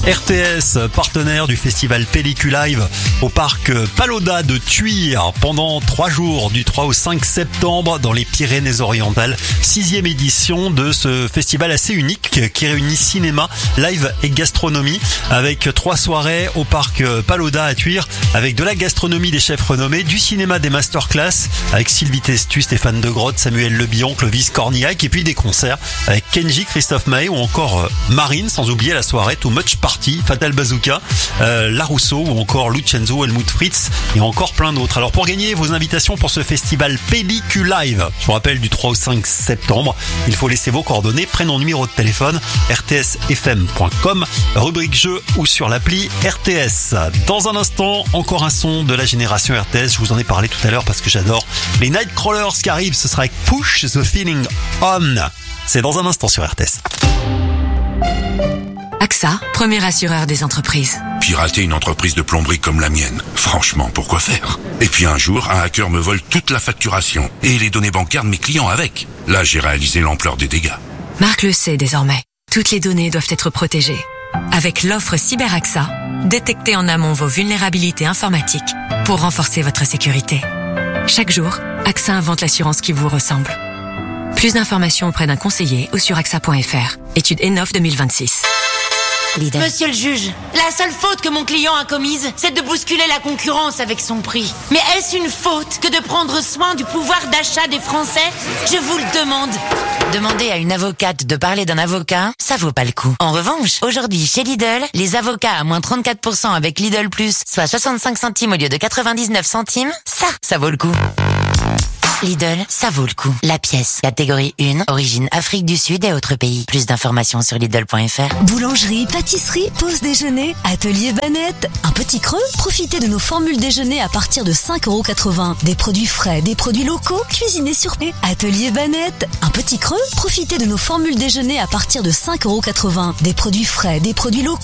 RTS, partenaire du festival Pellicule Live au parc Palau-d'A de Thuir pendant 3 jours du 3 au 5 septembre dans les Pyrénées-Orientales. 6e édition de ce festival assez unique qui réunit cinéma, live et gastronomie avec 3 soirées au parc Palau-d'A à Thuir avec de la gastronomie des chefs renommés, du cinéma des masterclass avec Sylvie Testu, Stéphane De Grotte, Samuel Le Bihan, Clovis Cornillac et puis des concerts avec Kenji, Christophe Maé ou encore Marine, sans oublier la soirée Too Much Party, Fatal Bazooka, La Rousseau ou encore Lucenzo, Helmut Fritz et encore plein d'autres. Alors pour gagner vos invitations pour ce festival Pellicule Live, je vous rappelle du 3 au 5 septembre, il faut laisser vos coordonnées, prénom, numéro de téléphone, rtsfm.com, rubrique jeu ou sur l'appli RTS. Dans un instant, encore un son de la génération RTS, je vous en ai parlé tout à l'heure parce que j'adore les Nightcrawlers qui arrivent, ce sera avec Push the Feeling On. C'est dans un instant sur RTS. AXA, premier assureur des entreprises. Pirater une entreprise de plomberie comme la mienne, franchement, pourquoi faire? Et puis un jour, un hacker me vole toute la facturation et les données bancaires de mes clients avec. Là, j'ai réalisé l'ampleur des dégâts. Marc le sait désormais. Toutes les données doivent être protégées. Avec l'offre CyberAXA, détectez en amont vos vulnérabilités informatiques pour renforcer votre sécurité. Chaque jour, AXA invente l'assurance qui vous ressemble. Plus d'informations auprès d'un conseiller ou sur axa.fr. Étude ENOF 2026. Lidl. Monsieur le juge, la seule faute que mon client a commise, c'est de bousculer la concurrence avec son prix. Mais est-ce une faute que de prendre soin du pouvoir d'achat des Français? Je vous le demande. Demandez à une avocate de parler d'un avocat, ça vaut pas le coup. En revanche, aujourd'hui chez Lidl, les avocats à moins 34% avec Lidl Plus, soit 65 centimes au lieu de 99 centimes, ça vaut le coup. Lidl, ça vaut le coup. La pièce, catégorie 1, origine Afrique du Sud et autres pays. Plus d'informations sur Lidl.fr. Boulangerie, pâtisserie, pause déjeuner, atelier Banette. Un petit creux? Profitez de nos formules déjeuner à partir de 5,80 €. Des produits frais, des produits locaux, cuisinés sur paix. Atelier Banette. Un petit creux? Profitez de nos formules déjeuner à partir de 5,80 €. Des produits frais, des produits locaux.